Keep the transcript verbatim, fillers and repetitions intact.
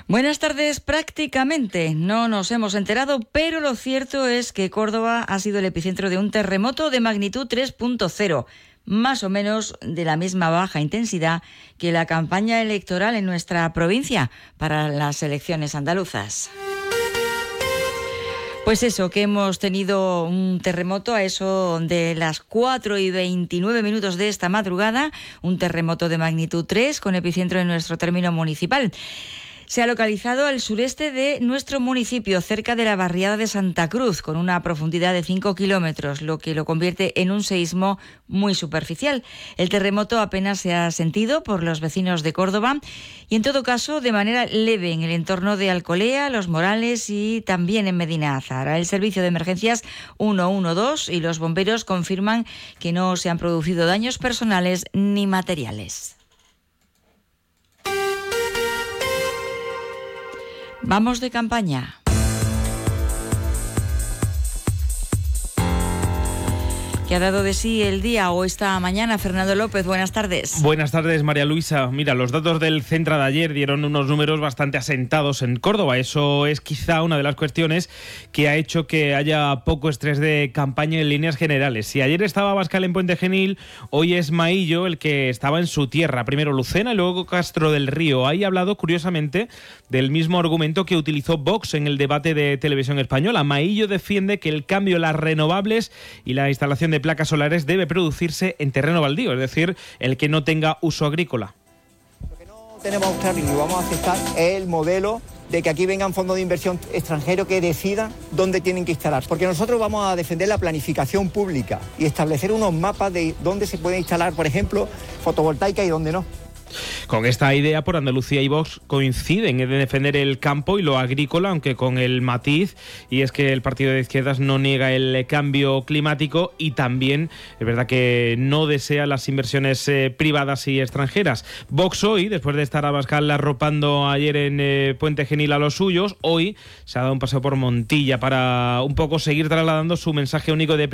Buenas tardes. Prácticamente no nos hemos enterado, pero lo cierto es que Córdoba ha sido el epicentro de un terremoto de magnitud tres punto cero, más o menos de la misma baja intensidad que la campaña electoral en nuestra provincia para las elecciones andaluzas. Pues eso, que hemos tenido un terremoto a eso de las cuatro y veintinueve minutos de esta madrugada, un terremoto de magnitud tres con epicentro en nuestro término municipal. Se ha localizado al sureste de nuestro municipio, cerca de la barriada de Santa Cruz, con una profundidad de cinco kilómetros, lo que lo convierte en un seísmo muy superficial. El terremoto apenas se ha sentido por los vecinos de Córdoba y, en todo caso, de manera leve en el entorno de Alcolea, Los Morales y también en Medina Azahara. El servicio de emergencias ciento doce y los bomberos confirman que no se han producido daños personales ni materiales. Vamos de campaña. ¿Qué ha dado de sí el día o esta mañana? Fernando López, buenas tardes. Buenas tardes, María Luisa. Mira, los datos del Centra de ayer dieron unos números bastante asentados en Córdoba. Eso es quizá una de las cuestiones que ha hecho que haya poco estrés de campaña en líneas generales. Si ayer estaba Abascal en Puente Genil, hoy es Maillo el que estaba en su tierra. Primero Lucena y luego Castro del Río. Ahí ha hablado, curiosamente, del mismo argumento que utilizó Vox en el debate de Televisión Española. Maillo defiende que el cambio a las renovables y la instalación de placas solares debe producirse en terreno baldío, es decir, el que no tenga uso agrícola. Lo que no tenemos que aceptar ni vamos a aceptar es el modelo de que aquí vengan fondos de inversión extranjeros que decidan dónde tienen que instalar, porque nosotros vamos a defender la planificación pública y establecer unos mapas de dónde se puede instalar, por ejemplo, fotovoltaica y dónde no. Con esta idea, por Andalucía y Vox coinciden en defender el campo y lo agrícola, aunque con el matiz, y es que el partido de izquierdas no niega el cambio climático y también es verdad que no desea las inversiones eh, privadas y extranjeras. Vox hoy, después de estar Abascal arropando ayer en eh, Puente Genil a los suyos, hoy se ha dado un paseo por Montilla para un poco seguir trasladando su mensaje único de